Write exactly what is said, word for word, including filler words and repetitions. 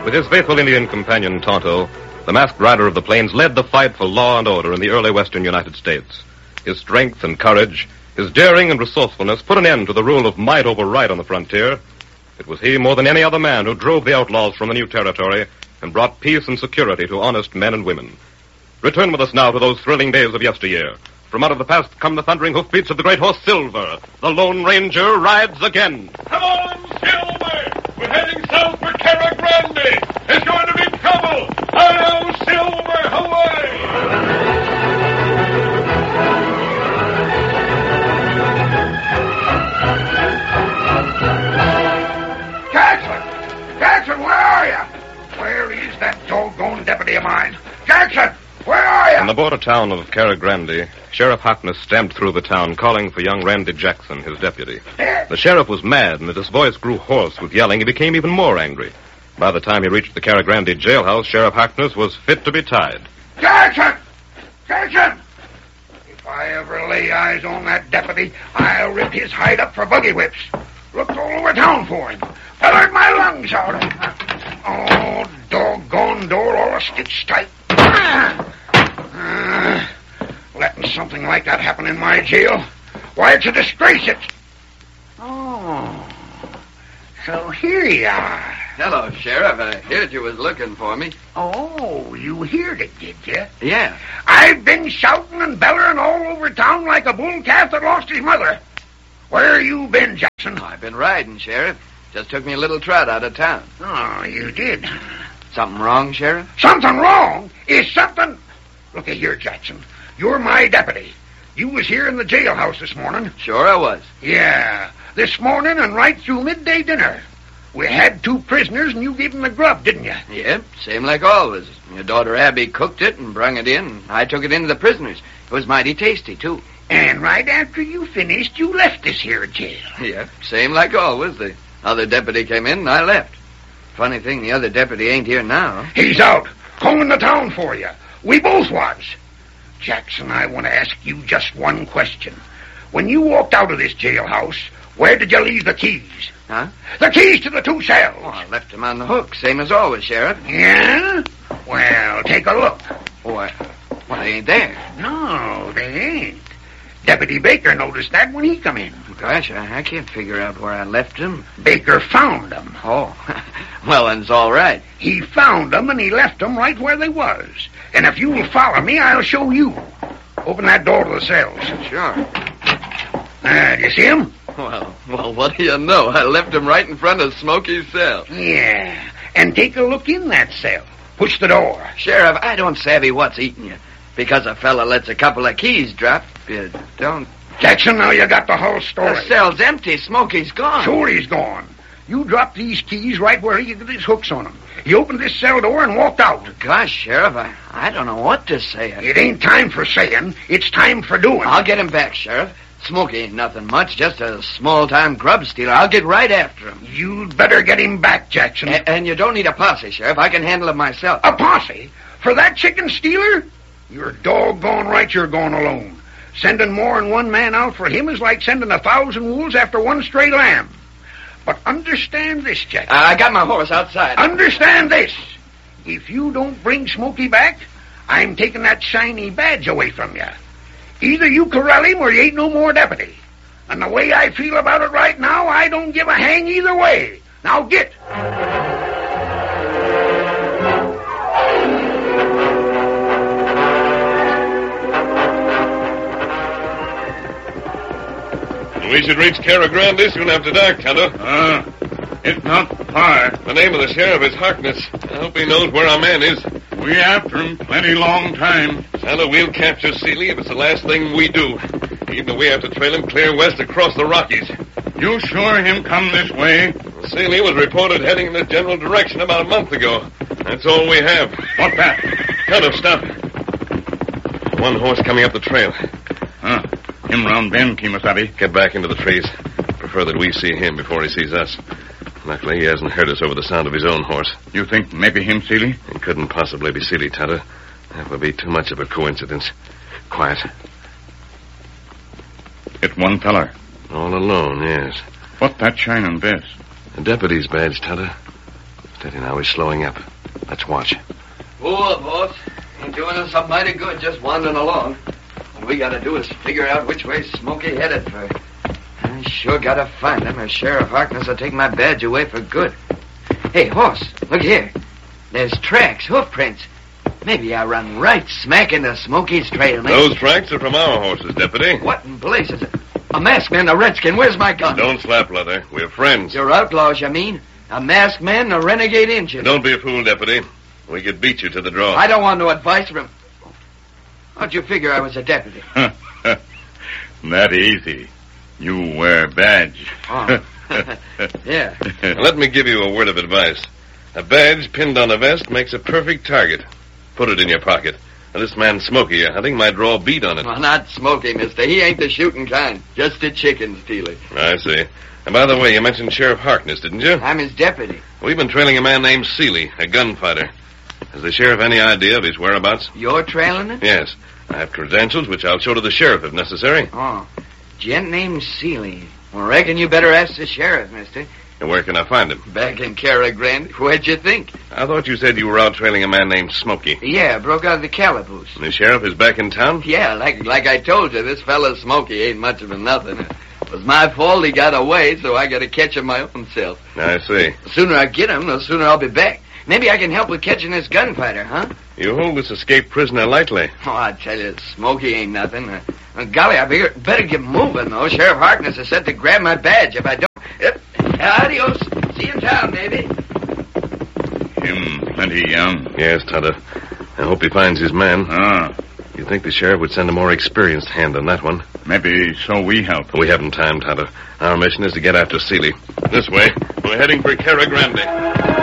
With his faithful Indian companion, Tonto, the masked rider of the plains led the fight for law and order in the early western United States. His strength and courage, his daring and resourcefulness put an end to the rule of might over right on the frontier. It was he, more than any other man, who drove the outlaws from the new territory and brought peace and security to honest men and women. Return with us now to those thrilling days of yesteryear. From out of the past come the thundering hoofbeats of the great horse Silver. The Lone Ranger rides again. Come on, Silver! We're heading south for Cara Grande. There's going to be trouble. Hello, Silver, away! Jackson! Jackson, where are you? Where is that doggone deputy of mine? Jackson, where are you? In the border town of Cara Grande, Sheriff Harkness stamped through the town calling for young Randy Jackson, his deputy. The sheriff was mad, and as his voice grew hoarse with yelling, he became even more angry. By the time he reached the Cara Grande jailhouse, Sheriff Harkness was fit to be tied. Jackson! Jackson! If I ever lay eyes on that deputy, I'll rip his hide up for buggy whips. Looked all over town for him. Feathered my lungs out. Oh, doggone door all stitched tight. Uh, letting something like that happen in my jail? Why, it's a disgrace. It's... Oh, so here you are. Hello, Sheriff. I heard you was looking for me. Oh, you heard it, did you? Yeah. I've been shouting and bellering all over town like a bull calf that lost his mother. Where you been, Jackson? I've been riding, Sheriff. Just took me a little trot out of town. Oh, you did? Something wrong, Sheriff? Something wrong? Is something... Look here, Jackson. You're my deputy. You was here in the jailhouse this morning. Sure I was. Yeah, this morning and right through midday dinner. We had two prisoners and you gave them the grub, didn't you? Yep, same like always. Your daughter Abby cooked it and brung it in. I took it into the prisoners. It was mighty tasty, too. And right after you finished, you left this here jail. Yep, same like always. The other deputy came in and I left. Funny thing, the other deputy ain't here now. He's out, combing the town for you. We both was. Jackson, I want to ask you just one question. When you walked out of this jailhouse, where did you leave the keys? Huh? The keys to the two cells. Oh, I left them on the hook, same as always, Sheriff. Yeah? Well, take a look. Why, well, they ain't there. No, they ain't. Deputy Baker noticed that when he come in. Gosh, I, I can't figure out where I left them. Baker found them. Oh, well, then it's all right. He found them and he left them right where they was. And if you'll follow me, I'll show you. Open that door to the cells. Sure. Ah, do you see him? Well, well, what do you know? I left him right in front of Smokey's cell. Yeah, and take a look in that cell. Push the door. Sheriff, I don't savvy what's eating you. Because a fella lets a couple of keys drop, you don't... Jackson, now you got the whole story. The cell's empty. Smokey's gone. Sure he's gone. You dropped these keys right where he got his hooks on them. He opened this cell door and walked out. Gosh, Sheriff, I, I don't know what to say. It ain't time for saying. It's time for doing. I'll get him back, Sheriff. Smokey ain't nothing much, just a small-time grub stealer. I'll get right after him. You'd better get him back, Jackson. A- and you don't need a posse, Sheriff. I can handle it myself. A posse? For that chicken stealer? You're doggone right you're going alone. Sending more than one man out for him is like sending a thousand wolves after one stray lamb. But understand this, Jackson. Uh, I got my horse outside. Understand this. If you don't bring Smokey back, I'm taking that shiny badge away from you. Either you corral him or you ain't no more deputy. And the way I feel about it right now, I don't give a hang either way. Now get. We should reach Cara Grande soon after dark, Tonto. Uh, it's not far. The name of the sheriff is Harkness. I hope he knows where our man is. We after him plenty long time. Tonto, we'll capture Seeley if it's the last thing we do. Even if we have to trail him clear west across the Rockies. You sure him come this way? Seeley was reported heading in this general direction about a month ago. That's all we have. What that? Tonto, stop. One horse coming up the trail. Huh. Him round bend, Kemosabe. Get back into the trees. Prefer that we see him before he sees us. Luckily, he hasn't heard us over the sound of his own horse. You think maybe him Seeley? It couldn't possibly be Seeley, Tonto. That would be too much of a coincidence. Quiet. It's one feller. All alone, yes. What that shining vest? A deputy's badge, Tonto. Steady now, he's slowing up. Let's watch. Whoa, boss. Ain't doing us some mighty good just wandering along. All we gotta do is figure out which way Smokey headed for. I sure gotta find him, or Sheriff Harkness will take my badge away for good. Hey, horse, look here. There's tracks, hoof prints. Maybe I run right smack into Smokey's trail. Maybe. Those tracks are from our horses, Deputy. What in blazes? A masked man, a redskin. Where's my gun? Don't slap, Leather. We're friends. You're outlaws, you mean? A masked man, a renegade Injun. Don't be a fool, Deputy. We could beat you to the draw. I don't want no advice from... How'd you figure I was a deputy? That easy. You wear badge. Oh. Yeah. Let me give you a word of advice. A badge pinned on a vest makes a perfect target. Put it in your pocket. Now, this man Smokey you're hunting might draw a bead on it. Well, not Smokey, mister. He ain't the shooting kind. Just a chicken stealer. I see. And by the way, you mentioned Sheriff Harkness, didn't you? I'm his deputy. We've been trailing a man named Seeley, a gunfighter. Has the sheriff any idea of his whereabouts? You're trailing it? Yes. I have credentials, which I'll show to the sheriff if necessary. Oh. Gent named Seeley. Well, reckon you better ask the sheriff, mister. And where can I find him? Back in Cara Grande. Where'd you think? I thought you said you were out trailing a man named Smokey. Yeah, broke out of the calaboose. And the sheriff is back in town? Yeah, like like I told you, this fella Smokey ain't much of a nothing. It was my fault he got away, so I gotta catch him my own self. I see. The sooner I get him, the sooner I'll be back. Maybe I can help with catching this gunfighter, huh? You hold this escaped prisoner lightly. Oh, I tell you, Smokey ain't nothing. Uh, uh, golly, I better, better get moving, though. Sheriff Harkness has said to grab my badge if I don't. Yep. Adios. See you in town, baby. Him plenty young. Yes, Tonto. I hope he finds his man. Ah, You'd think the sheriff would send a more experienced hand than that one. maybe so we help. We haven't time, Tonto. Our mission is to get after Seeley. This way. We're heading for Cara Grande.